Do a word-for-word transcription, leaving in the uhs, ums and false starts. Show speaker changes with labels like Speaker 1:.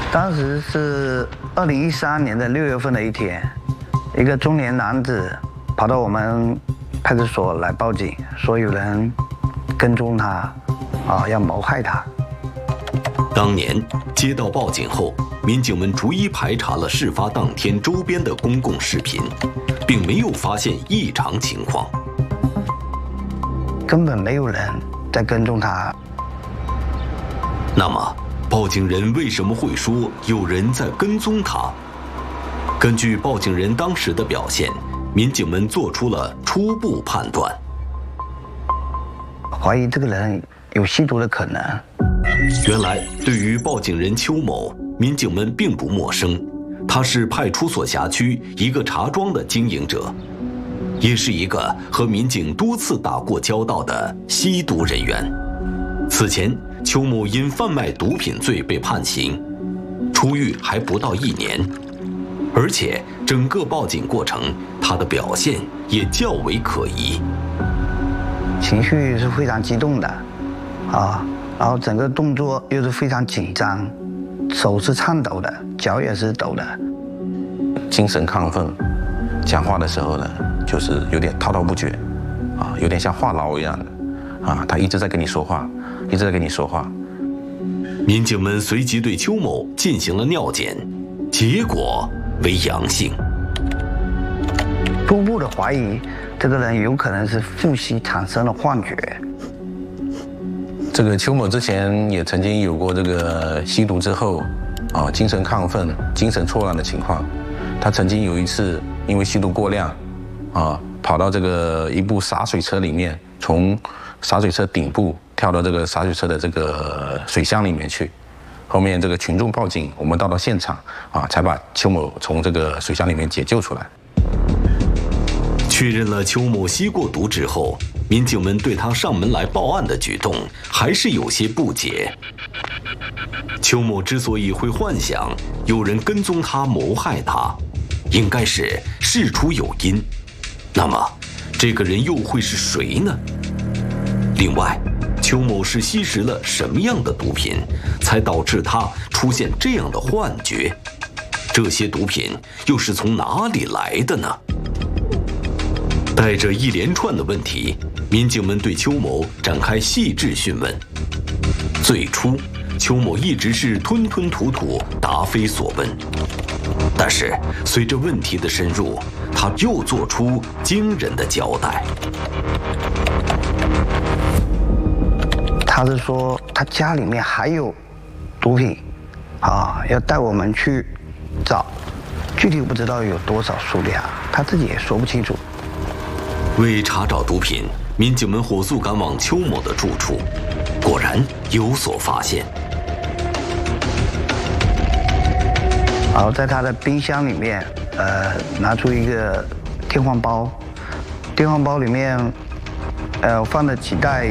Speaker 1: 当时是二零一三年的六月份的一天，一个中年男子跑到我们派出所来报警，说有人跟踪他，啊，要谋害他。
Speaker 2: 当年接到报警后，民警们逐一排查了事发当天周边的公共视频，并没有发现异常情况，
Speaker 1: 根本没有人在跟踪他。
Speaker 2: 那么，报警人为什么会说有人在跟踪他？根据报警人当时的表现，民警们做出了初步判断，
Speaker 1: 怀疑这个人有吸毒的可能。
Speaker 2: 原来，对于报警人邱某，民警们并不陌生，他是派出所辖区一个茶庄的经营者，也是一个和民警多次打过交道的吸毒人员。此前，邱某因贩卖毒品罪被判刑，出狱还不到一年，而且整个报警过程，他的表现也较为可疑，
Speaker 1: 情绪是非常激动的，啊，然后整个动作又是非常紧张，手是颤抖的，脚也是抖的，
Speaker 3: 精神亢奋，讲话的时候呢，就是有点滔滔不绝，啊，有点像话痨一样的，啊，他一直在跟你说话。一直在跟你说话。
Speaker 2: 民警们随即对邱某进行了尿检，结果为阳性。
Speaker 1: 初步的怀疑，这个人有可能是呼吸产生了幻觉。
Speaker 3: 这个邱某之前也曾经有过这个吸毒之后，啊，精神亢奋、精神错乱的情况。他曾经有一次因为吸毒过量，啊，跑到这个一部洒水车里面，从洒水车顶部跳到这个洒水车的这个水箱里面去，后面这个群众报警，我们到了现场啊，才把邱某从这个水箱里面解救出来。
Speaker 2: 确认了邱某吸过毒之后，民警们对他上门来报案的举动还是有些不解。邱某之所以会幻想有人跟踪他谋害他，应该是事出有因。那么，这个人又会是谁呢？另外，邱某是吸食了什么样的毒品，才导致他出现这样的幻觉？这些毒品又是从哪里来的呢？带着一连串的问题，民警们对邱某展开细致讯问。最初，邱某一直是吞吞吐吐，答非所问。但是，随着问题的深入，他又做出惊人的交代。
Speaker 1: 他是说他家里面还有毒品，啊，要带我们去找，具体不知道有多少数量，他自己也说不清楚。
Speaker 2: 为查找毒品，民警们火速赶往邱某的住处，果然有所发现。
Speaker 1: 然后在他的冰箱里面，呃，拿出一个电饭煲，电饭煲里面，呃，放了几袋